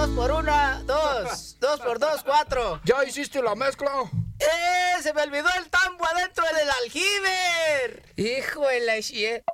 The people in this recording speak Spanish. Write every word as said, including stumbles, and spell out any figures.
Dos por una, dos. Dos por dos, cuatro. ¿Ya hiciste la mezcla? ¡Eh! Se me olvidó el tambo adentro del aljibe. Hijo de la shit.